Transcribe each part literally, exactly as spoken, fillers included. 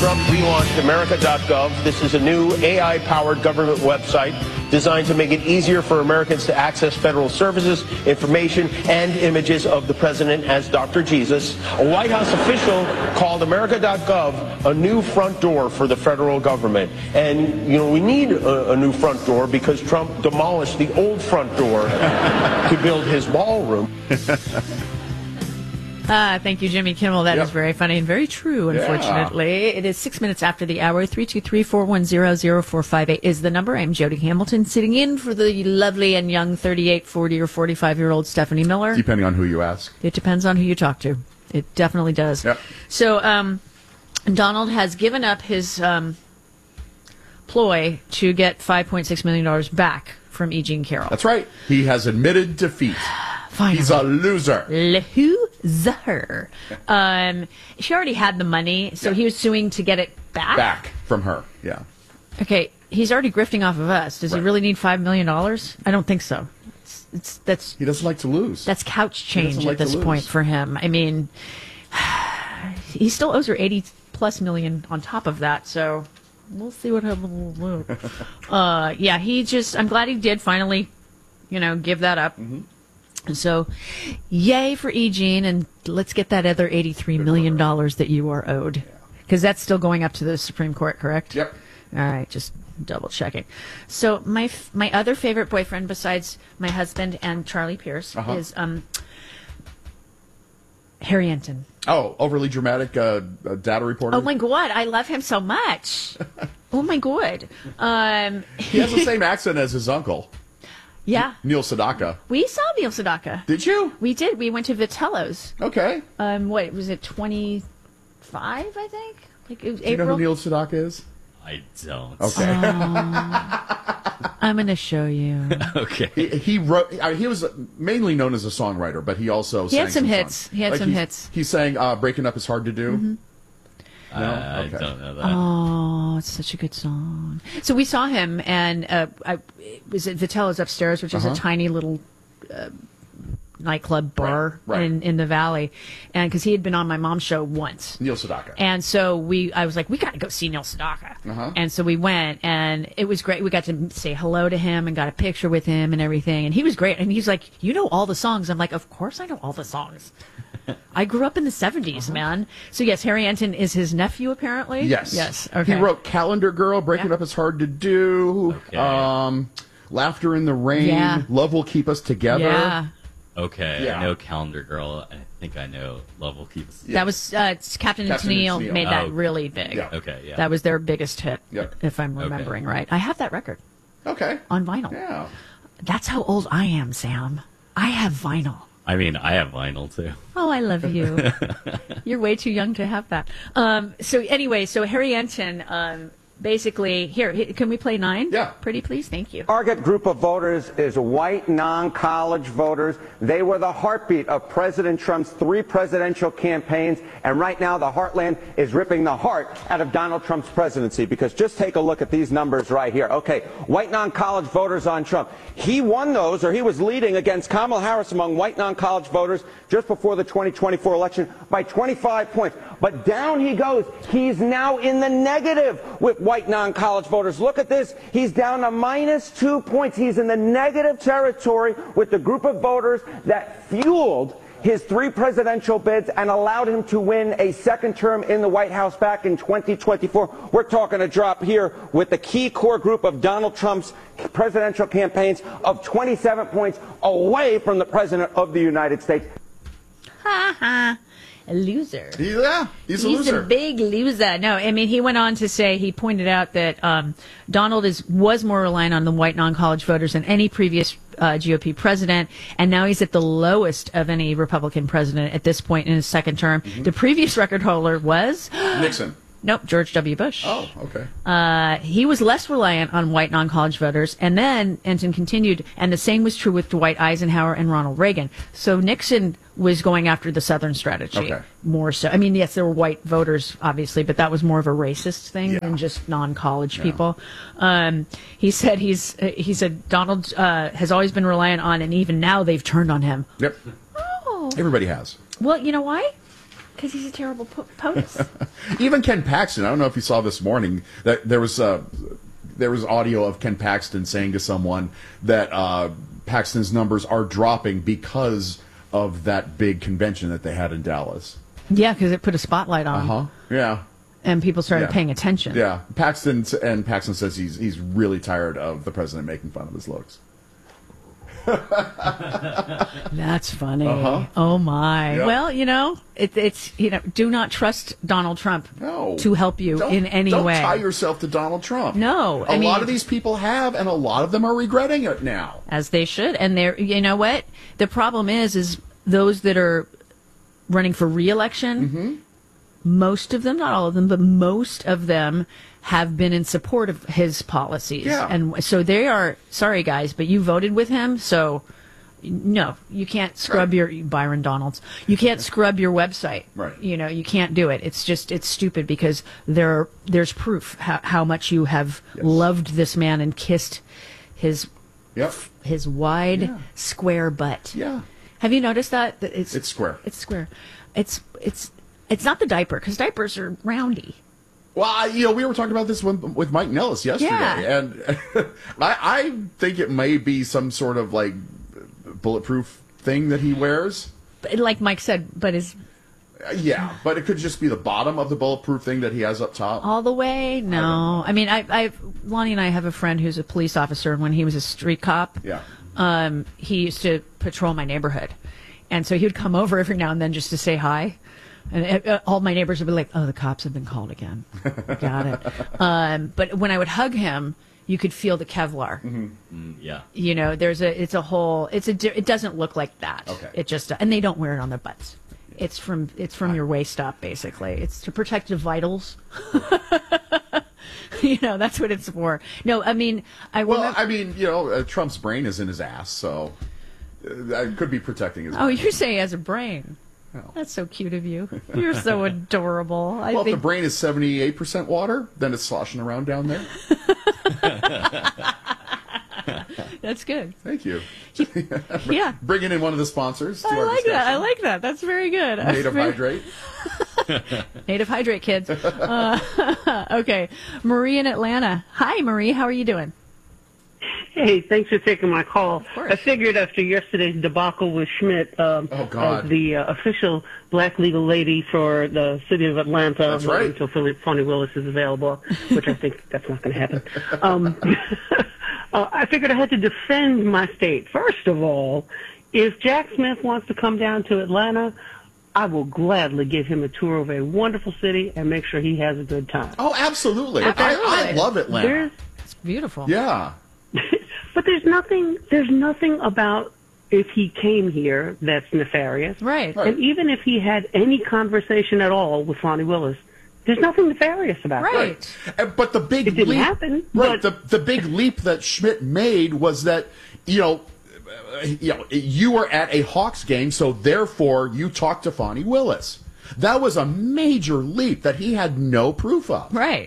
Trump relaunched America dot gov. This is a new A I-powered government website designed to make it easier for Americans to access federal services, information, and images of the president as Doctor Jesus. A White House official called America dot gov a new front door for the federal government. And, you know, we need a, a new front door because Trump demolished the old front door to build his ballroom. Ah, thank you, Jimmy Kimmel. That Yep. is very funny and very true, unfortunately. Yeah. It is six minutes after the hour. three two three, four one zero, zero four five eight is the number. I'm Jody Hamilton, sitting in for the lovely and young thirty-eight, forty, or forty-five-year-old Stephanie Miller. Depending on who you ask. It depends on who you talk to. It definitely does. Yep. So um, Donald has given up his um, ploy to get five point six million dollars back from E. Jean Carroll. That's right. He has admitted defeat. Finally. He's a loser. Loser. Um, she already had the money, so Yeah. he was suing to get it back? Back from her, yeah. Okay, he's already grifting off of us. Does Right. he really need five million dollars? I don't think so. It's, it's that's He doesn't like to lose. that's couch He change doesn't like at this to lose. point for him. I mean, he still owes her eighty plus million on top of that, so we'll see what happens. uh, yeah, he just, I'm glad he did finally, you know, give that up. Mm-hmm. So, yay for E. Jean, and let's get that other eighty-three million dollars that you are owed. Because that's still going up to the Supreme Court, correct? Yep. All right, just double checking. So, my f- my other favorite boyfriend besides my husband and Charlie Pierce Uh-huh. is um, Harry Enton. Oh, overly dramatic uh, uh, data reporter? Oh, my God, I love him so much. Oh, my God. Um, He has the same accent as his uncle, yeah, Neil Sedaka. we saw Neil Sedaka. Did you? We did. We went to Vitello's. Okay. Um, what was it? twenty-five, I think. Like it was Do you know April. who Neil Sedaka is? I don't. Okay. I'm going to show you. Okay. He, he wrote. I mean, he was mainly known as a songwriter, but he also He sang had some hits. songs. He had Like some he's- hits. He sang uh, "Breaking Up Is Hard to Do." Mm-hmm. I, I Okay. don't know that. Oh, it's such a good song. So we saw him, and uh, I it was at Vitello's upstairs, which is Uh-huh. a tiny little uh, nightclub bar Right, right. in in the valley, and because he had been on my mom's show once. Neil Sedaka. And so we, I was like, we got to go see Neil Sedaka. Uh-huh. And so we went, and it was great. We got to say hello to him and got a picture with him and everything. And he was great. And he's like, you know all the songs. I'm like, of course I know all the songs. I grew up in the seventies, Uh-huh. man. So yes, Harry Enton is his nephew, apparently. Yes. Yes. Okay. He wrote "Calendar Girl," "Breaking Yeah. Up Is Hard to Do," Okay. um, "Laughter in the Rain," Yeah. "Love Will Keep Us Together." Yeah. Okay. Yeah. I know Calendar Girl. I think I know Love Will Keep Us. That was uh, it's Captain, Captain and and Tennille Tennille. made that Oh. really big. Yeah. Okay. Yeah. That was their biggest hit, Yep. if I'm Okay. remembering right. I have that record Okay. on vinyl. Yeah. That's how old I am, Sam. I have vinyl. I mean, I have vinyl too. Oh, I love you. You're way too young to have that. Um, so anyway, so Harry Enton, um, basically, here, he- can we play nine? Yeah. Pretty please, thank you. Target group of voters is white, non-college voters. They were the heartbeat of President Trump's three presidential campaigns, and right now the heartland is ripping the heart out of Donald Trump's presidency, because just take a look at these numbers right here. Okay, white non-college voters on Trump. He won those, or he was leading against Kamala Harris among white non-college voters just before the twenty twenty-four election by twenty-five points. But down he goes. He's now in the negative with white non-college voters. Look at this. He's down to minus two points. He's in the negative territory with the group of voters that fueled his three presidential bids and allowed him to win a second term in the White House back in twenty twenty-four. We're talking a drop here with the key core group of Donald Trump's presidential campaigns of twenty-seven points away from the President of the United States. Ha ha. A loser. He, yeah. He's a He's loser. a big loser. No, I mean, he went on to say, he pointed out that um, Donald is was more reliant on the white non-college voters than any previous uh, G O P president, and now he's at the lowest of any Republican president at this point in his second term. Mm-hmm. The previous record holder was, Nixon. nope, George W. Bush. Oh, okay. Uh, he was less reliant on white non-college voters, and then Enton continued, and the same was true with Dwight Eisenhower and Ronald Reagan. So Nixon was going after the Southern strategy Okay. more so. I mean, yes, there were white voters, obviously, but that was more of a racist thing Yeah. than just non-college people. Um, he said he's uh, he said Donald uh, has always been reliant on, and even now they've turned on him. Yep. Oh, Everybody has. well, you know why? because he's a terrible po- POTUS. Even Ken Paxton, I don't know if you saw this morning, that there was uh, there was audio of Ken Paxton saying to someone that uh, Paxton's numbers are dropping because of that big convention that they had in Dallas. Yeah, because it put a spotlight on him. Uh-huh. Yeah. And people started Yeah. paying attention. Yeah. Paxton and Paxton says he's he's really tired of the president making fun of his looks. That's funny. Uh-huh. Oh my. Yep. Well, you know, it, it's you know, do not trust Donald Trump No. to help you Don't- in any don't way. Don't tie yourself to Donald Trump. No, A I mean- lot of these people have, and a lot of them are regretting it now. As they should. And they're, you know what? The problem is, is those that are running for re-election, Mm-hmm. most of them, not all of them, but most of them have been in support of his policies. Yeah. And so they are, sorry guys, but you voted with him, so no, you can't scrub Right. your, Byron Donalds, you can't scrub your website. Right. You know, you can't do it. It's just, it's stupid because there, there's proof how, how much you have Yes. loved this man and kissed his Yep. his wide Yeah. square butt. Yeah. Have you noticed that? That it's It's square. It's square. It's it's it's not the diaper because diapers are roundy. Well, I, you know, we were talking about this with, with Mike Nellis yesterday, Yeah. and I, I think it may be some sort of like bulletproof thing that he wears. But like Mike said, but is Uh, Yeah, but it could just be the bottom of the bulletproof thing that he has up top. all the way? No. I, mean, I, I Lonnie and I have a friend who's a police officer, and when he was a street cop, Yeah. um, he used to patrol my neighborhood, and so he would come over every now and then just to say hi. And uh, all my neighbors would be like, "Oh, the cops have been called again." Got it. Um, but when I would hug him, you could feel the Kevlar. Mm, yeah. You know, there's a, it's a whole, it's a, di- it doesn't look like that. Okay. It just, and they don't wear it on their butts. It's from, it's from your waist up, basically. It's to protect your vitals. You know, that's what it's for. No, I mean, I Well, remember. I mean, you know, uh, Trump's brain is in his ass, so uh, I could be protecting his Oh, brain. you're saying he has a brain. No. That's so cute of you. You're so adorable. I Well, if think the brain is seventy-eight percent water, then it's sloshing around down there. that's good. Thank you. Yeah. Bringing in one of the sponsors to I our like that. I discussion. like that. That's very good. That's Native very- Hydrate. Native Hydrate, kids. Uh, okay. Marie in Atlanta. Hi, Marie. How are you doing? Hey, thanks for taking my call. course. I figured after yesterday's debacle with Schmidt, um, Oh, God. as the uh, official black legal lady for the city of Atlanta, That's right. until Philip Fonny Willis is available, which I think that's not going to happen. Um, uh, I figured I had to defend my state. First of all, if Jack Smith wants to come down to Atlanta, I will gladly give him a tour of a wonderful city and make sure he has a good time. Oh, absolutely. I, I Absolutely. love Atlanta. There's It's beautiful. Yeah. But there's nothing, there's nothing about if he came here that's nefarious. Right. Right. And even if he had any conversation at all with Fonnie Willis, there's nothing nefarious about it. Right. Uh, But the big It didn't leap, happen, right? but- The the big leap that Schmidt made was that you know, uh, you know, you were at a Hawks game, so therefore you talked to Fonnie Willis. That was a major leap that he had no proof of. Right.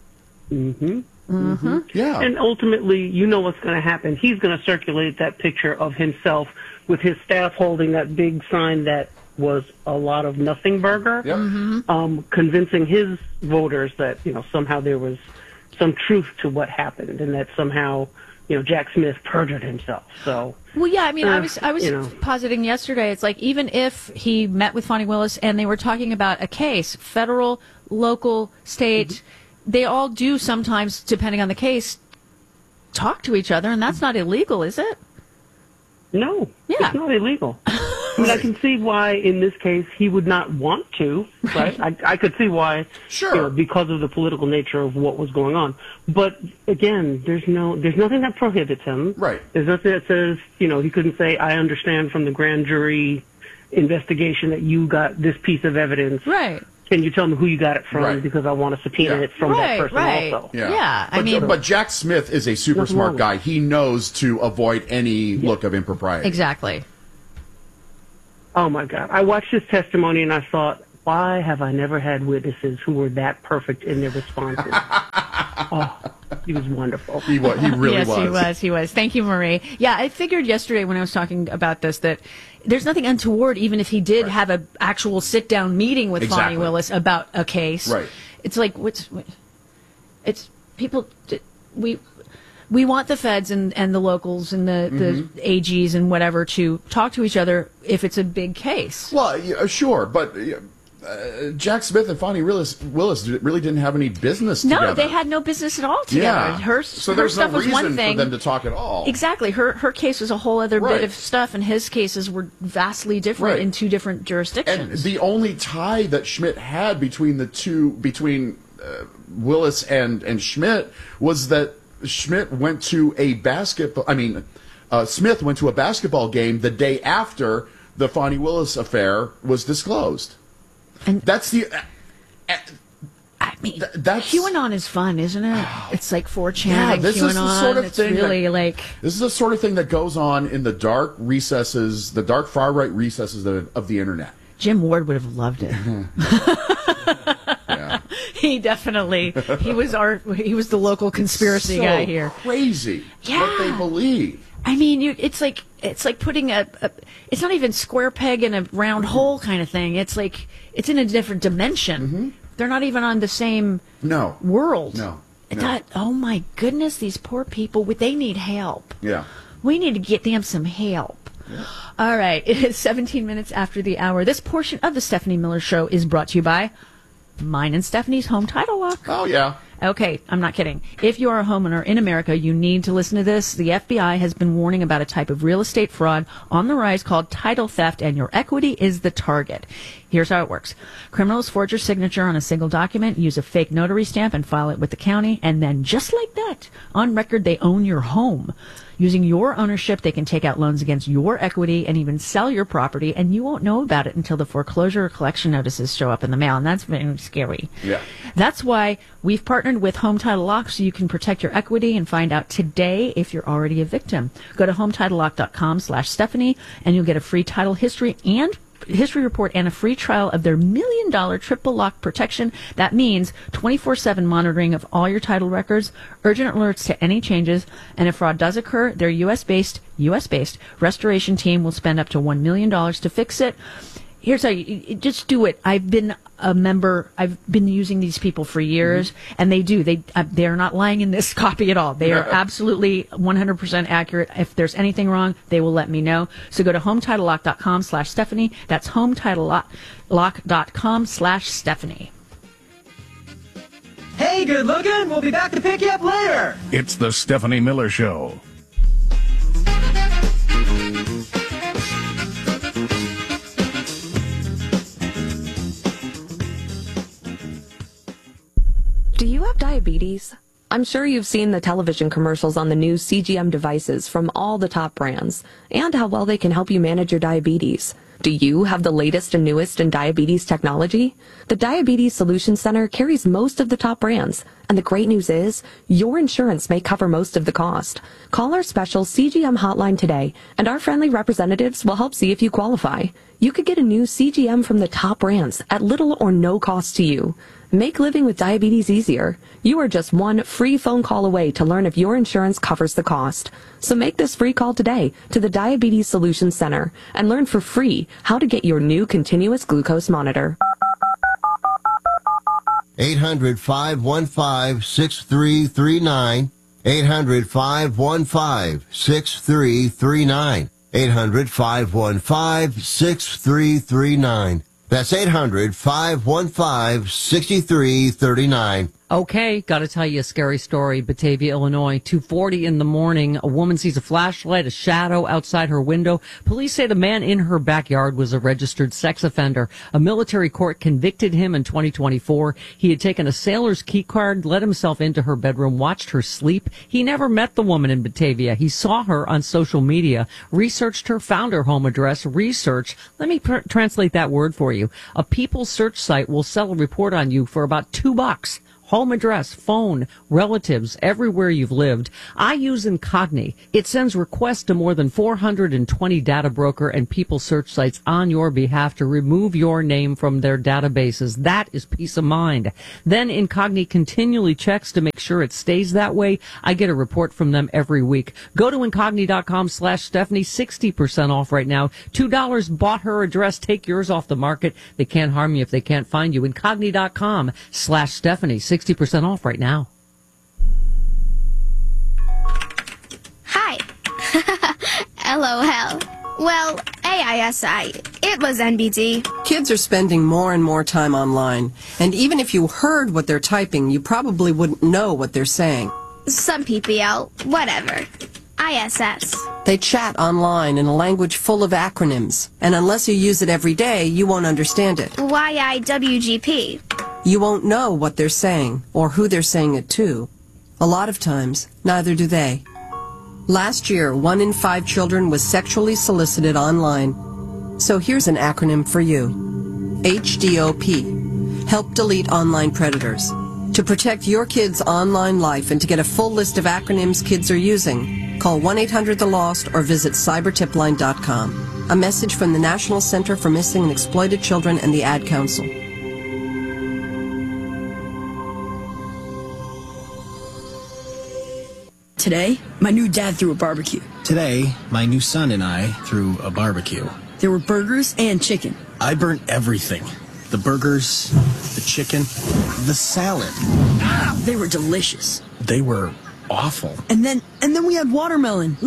Yeah. And ultimately, you know what's going to happen. He's going to circulate that picture of himself with his staff holding that big sign that was a lot of nothing burger, Yep. um, convincing his voters that, you know, somehow there was some truth to what happened and that somehow, you know, Jack Smith perjured himself. So, Well, yeah, I mean, I Uh, was I was you know. positing yesterday. It's like even if he met with Fonnie Willis and they were talking about a case, federal, local, state, Mm-hmm. they all do sometimes, depending on the case, talk to each other, and that's not illegal, is it? no, Yeah. it's not illegal. I mean, I can see why in this case he would not want to, right? I, I could see why, Sure. you know, because of the political nature of what was going on. But again, there's no, there's nothing that prohibits him. Right. There's nothing that says, you know, he couldn't say, I understand from the grand jury investigation that you got this piece of evidence. Right. Can you tell me who you got it from? Right. Because I want to subpoena Yeah. it from that Right, person right. also. Yeah. Yeah, I but, mean- but Jack Smith is a super Nothing smart wrong. guy. He knows to avoid any look of impropriety. Exactly. Oh my God. I watched his testimony and I thought, why have I never had witnesses who were that perfect in their responses? Oh, he was wonderful. He was. He really yes, was. he was. He was. Thank you, Marie. Yeah, I figured yesterday when I was talking about this that there's nothing untoward, even if he did Right. have an actual sit-down meeting with Exactly. Fonnie Willis about a case. Right. It's like what's. It's people. We. We want the feds and, and the locals and the, Mm-hmm. the A Gs and whatever to talk to each other if it's a big case. Well, yeah, sure, but uh, Jack Smith and Fonnie Willis, Willis really didn't have any business No, together. they had no business at all together. Yeah. Her, so her there's stuff no was reason one thing. for them to talk at all. Exactly. Her her case was a whole other Right. bit of stuff, and his cases were vastly different Right. in two different And jurisdictions. the only tie that Schmidt had between the two, between uh, Willis and, and Schmidt, was that Schmidt went to a basketball, I mean, uh, Smith went to a basketball game the day after the Fonnie Willis affair was disclosed. And- that's the... Uh, uh, I mean, th- that's- QAnon is fun, isn't it? It's like four chan Yeah, and this QAnon. is the sort of it's thing that- really like This is the sort of thing that goes on in the dark recesses, the dark far-right recesses of, of the internet. Jim Ward would have loved it. Yeah. He definitely he was our he was the local conspiracy So guy here. Crazy Yeah. what they believe. I mean, you, it's like it's like putting a, a. It's not even square peg in a round hole kind of thing. It's like it's in a different dimension. Mm-hmm. They're not even on the same No. world. No. No. That, oh my goodness, these poor people. They need help. Yeah. We need to get them some help. All right, it is seventeen minutes after the hour. This portion of the Stephanie Miller Show is brought to you by mine and Stephanie's Home Title Lock. Oh, yeah. Okay, I'm not kidding. If you are a homeowner in America, you need to listen to this. The F B I has been warning about a type of real estate fraud on the rise called title theft, and your equity is the target. Here's how it works. Criminals forge your signature on a single document, use a fake notary stamp, and file it with the county, and then just like that, on record, they own your home. Using your ownership, they can take out loans against your equity and even sell your property, and you won't know about it until the foreclosure or collection notices show up in the mail, and that's very scary. Yeah. That's why we've partnered with Home Title Lock so you can protect your equity and find out today if you're already a victim. Go to hometitlelock.com slash Stephanie, and you'll get a free title history and history report and a free trial of their million dollar triple lock protection. That means twenty-four seven monitoring of all your title records, urgent alerts to any changes, and if fraud does occur, their U S based U S based restoration team will spend up to one million dollars to fix it. Here's how you, you just do it. I've been a member. I've been using these people for years, mm-hmm. and they do. They uh, they're not lying in this copy at all. They are absolutely one hundred percent accurate. If there's anything wrong, they will let me know. So go to hometitlelock.com slash Stephanie. That's hometitlelock.com slash Stephanie. Hey, good looking. We'll be back to pick you up later. It's the Stephanie Miller Show. Do you have diabetes? I'm sure you've seen the television commercials on the new C G M devices from all the top brands and how well they can help you manage your diabetes. Do you have the latest and newest in diabetes technology? The Diabetes Solutions Center carries most of the top brands, and the great news is your insurance may cover most of the cost. Call our special C G M hotline today, and our friendly representatives will help see if you qualify. You could get a new C G M from the top brands at little or no cost to you. Make living with diabetes easier. You are just one free phone call away to learn if your insurance covers the cost. So make this free call today to the Diabetes Solutions Center and learn for free how to get your new continuous glucose monitor. eight hundred, five one five, six three three nine. eight hundred, five one five, six three three nine. eight hundred, five one five, six three three nine. That's eight hundred, five one five, six three three nine. Okay, got to tell you a scary story. Batavia, Illinois, two forty in the morning. A woman sees a flashlight, a shadow outside her window. Police say the man in her backyard was a registered sex offender. A military court convicted him in twenty twenty-four. He had taken a sailor's key card, let himself into her bedroom, watched her sleep. He never met the woman in Batavia. He saw her on social media, researched her, found her home address, research. Let me pr- translate that word for you. A People search site will sell a report on you for about two bucks. home address, phone, relatives, everywhere you've lived. I use Incogni. It sends requests to more than four hundred twenty data broker and people search sites on your behalf to remove your name from their databases. That is peace of mind. Then Incogni continually checks to make sure it stays that way. I get a report from them every week. Go to Incogni.com slash Stephanie, sixty percent off right now. two dollars bought her address. Take yours off the market. They can't harm you if they can't find you. Incogni.com slash Stephanie, sixty percent off right now. Hi. LOL. Well, A I S I. It was N B D. Kids are spending more and more time online, and even if you heard what they're typing, you probably wouldn't know what they're saying. Some P P L. Whatever. I S S. They chat online in a language full of acronyms, and unless you use it every day, you won't understand it. Y I W G P. You won't know what they're saying, or who they're saying it to. A lot of times, neither do they. Last year, one in five children was sexually solicited online. So here's an acronym for you. H D O P. Help delete online predators. To protect your kids' online life and to get a full list of acronyms kids are using, call one eight hundred the lost or visit cyber tip line dot com. A message from the National Center for Missing and Exploited Children and the Ad Council. Today, my new dad threw a barbecue. Today, my new son and I threw a barbecue. There were burgers and chicken. I burnt everything. The burgers, the chicken, the salad. Ah, they were delicious. They were awful. And then, and then we had watermelon.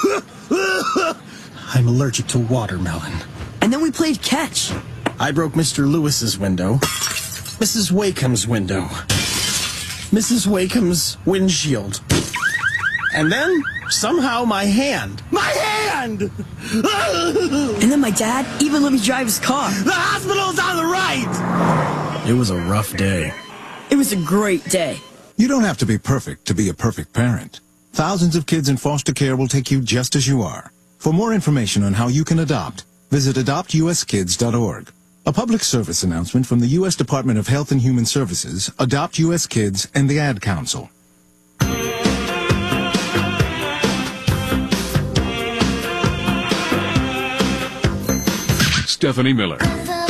I'm allergic to watermelon. And then we played catch. I broke Mister Lewis's window, Missus Wakeham's window, Missus Wakeham's windshield. And then, somehow, my hand. My hand! And then my dad even let me drive his car. The hospital's on the right! It was a rough day. It was a great day. You don't have to be perfect to be a perfect parent. Thousands of kids in foster care will take you just as you are. For more information on how you can adopt, visit adopt U S kids dot org. A public service announcement from the U S Department of Health and Human Services, Adopt U S Kids, and the Ad Council. Stephanie Miller.